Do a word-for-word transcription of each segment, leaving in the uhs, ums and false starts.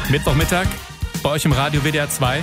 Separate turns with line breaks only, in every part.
Mittwochmittag bei euch im Radio W D R zwei.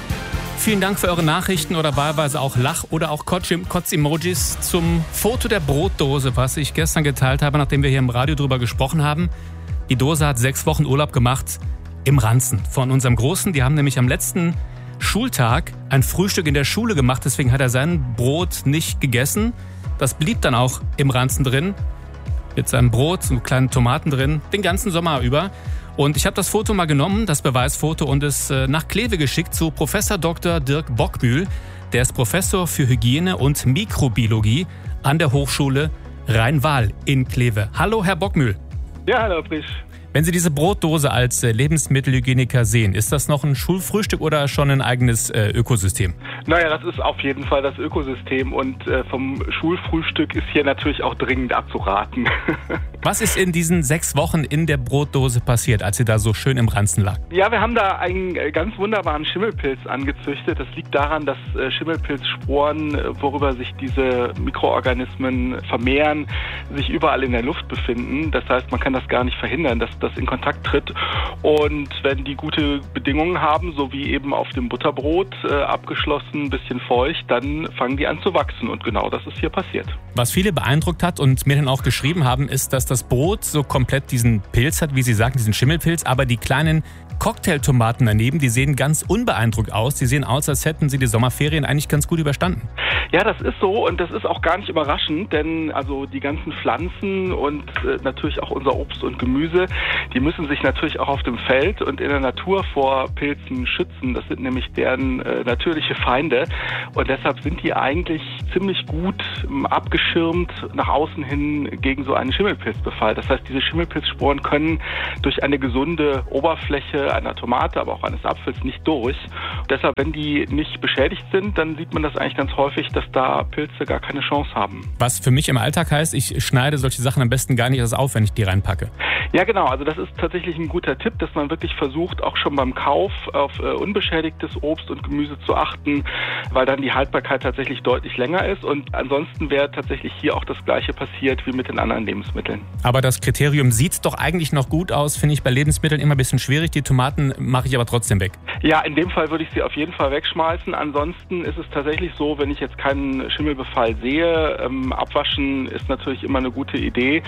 Vielen Dank für eure Nachrichten oder wahlweise auch Lach- oder auch Kotz-Emojis zum Foto der Brotdose, was ich gestern geteilt habe, nachdem wir hier im Radio drüber gesprochen haben. Die Dose hat sechs Wochen Urlaub gemacht im Ranzen von unserem Großen. Die haben nämlich am letzten Schultag ein Frühstück in der Schule gemacht, deswegen hat er sein Brot nicht gegessen. Das blieb dann auch im Ranzen drin, mit seinem Brot, so kleinen Tomaten drin, den ganzen Sommer über. Und ich habe das Foto mal genommen, das Beweisfoto, und es nach Kleve geschickt zu Professor Doktor Dirk Bockmühl. Der ist Professor für Hygiene und Mikrobiologie an der Hochschule Rhein-Waal in Kleve. Hallo, Herr Bockmühl.
Ja, hallo, Frisch.
Wenn Sie diese Brotdose als Lebensmittelhygieniker sehen, ist das noch ein Schulfrühstück oder schon ein eigenes äh, Ökosystem?
Naja, das ist auf jeden Fall das Ökosystem und äh, vom Schulfrühstück ist hier natürlich auch dringend abzuraten.
Was ist in diesen sechs Wochen in der Brotdose passiert, als sie da so schön im Ranzen lag?
Ja, wir haben da einen ganz wunderbaren Schimmelpilz angezüchtet. Das liegt daran, dass äh, Schimmelpilzsporen, äh, worüber sich diese Mikroorganismen vermehren, sich überall in der Luft befinden. Das heißt, man kann das gar nicht verhindern, dass das in Kontakt tritt. Und wenn die gute Bedingungen haben, so wie eben auf dem Butterbrot, äh, abgeschlossen, ein bisschen feucht, dann fangen die an zu wachsen. Und genau das ist hier passiert.
Was viele beeindruckt hat und mir dann auch geschrieben haben, ist, dass das Brot so komplett diesen Pilz hat, wie Sie sagen, diesen Schimmelpilz, aber die kleinen Cocktailtomaten daneben, die sehen ganz unbeeindruckt aus. Die sehen aus, als hätten sie die Sommerferien eigentlich ganz gut überstanden.
Ja, das ist so und das ist auch gar nicht überraschend, denn also die ganzen Pflanzen und äh, natürlich auch unser Obst und Gemüse, die müssen sich natürlich auch auf dem Feld und in der Natur vor Pilzen schützen. Das sind nämlich deren äh, natürliche Feinde und deshalb sind die eigentlich ziemlich gut ähm, abgeschirmt nach außen hin gegen so einen Schimmelpilzbefall. Das heißt, diese Schimmelpilzsporen können durch eine gesunde Oberfläche einer Tomate, aber auch eines Apfels nicht durch. Deshalb, wenn die nicht beschädigt sind, dann sieht man das eigentlich ganz häufig, dass da Pilze gar keine Chance haben.
Was für mich im Alltag heißt, ich schneide solche Sachen am besten gar nicht erst auf, wenn ich die reinpacke.
Ja, genau. Also das ist tatsächlich ein guter Tipp, dass man wirklich versucht, auch schon beim Kauf auf äh, unbeschädigtes Obst und Gemüse zu achten, weil dann die Haltbarkeit tatsächlich deutlich länger ist. Und ansonsten wäre tatsächlich hier auch das Gleiche passiert wie mit den anderen Lebensmitteln.
Aber das Kriterium sieht doch eigentlich noch gut aus, finde ich bei Lebensmitteln immer ein bisschen schwierig. Die Tomaten mache ich aber trotzdem weg.
Ja, in dem Fall würde ich sie auf jeden Fall wegschmeißen. Ansonsten ist es tatsächlich so, wenn ich jetzt keinen Schimmelbefall sehe, ähm, abwaschen ist natürlich immer eine gute Idee.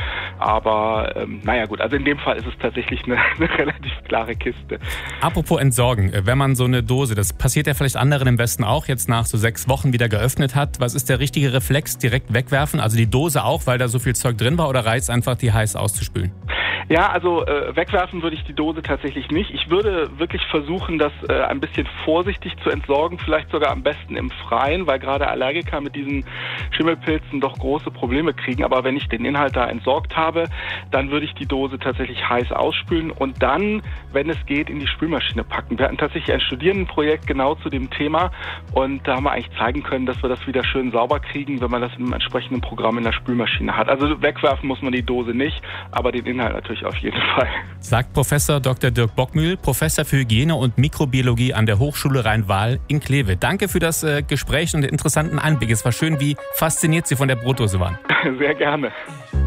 Aber ähm, naja gut, also in dem Fall ist es tatsächlich eine, eine relativ klare Kiste.
Apropos Entsorgen, wenn man so eine Dose, das passiert ja vielleicht anderen im Westen auch, jetzt nach so sechs Wochen wieder geöffnet hat, was ist der richtige Reflex? Direkt wegwerfen? Also die Dose auch, weil da so viel Zeug drin war, oder reicht es einfach, die heiß auszuspülen?
Ja, also äh, wegwerfen würde ich die Dose tatsächlich nicht. Ich würde wirklich versuchen, das äh, ein bisschen vorsichtig zu entsorgen, vielleicht sogar am besten im Freien, weil gerade Allergiker mit diesen Schimmelpilzen doch große Probleme kriegen. Aber wenn ich den Inhalt da entsorgt habe, dann würde ich die Dose tatsächlich heiß ausspülen und dann, wenn es geht, in die Spülmaschine packen. Wir hatten tatsächlich ein Studierendenprojekt genau zu dem Thema und da haben wir eigentlich zeigen können, dass wir das wieder schön sauber kriegen, wenn man das in einem entsprechenden Programm in der Spülmaschine hat. Also wegwerfen muss man die Dose nicht, aber den Inhalt natürlich auf jeden Fall.
Sagt Professor Doktor Dirk Bockmühl, Professor für Hygiene und Mikrobiologie an der Hochschule Rhein-Waal in Kleve. Danke für das äh, Gespräch und den interessanten Einblick. Es war schön, wie fasziniert Sie von der Brotdose waren.
Sehr gerne.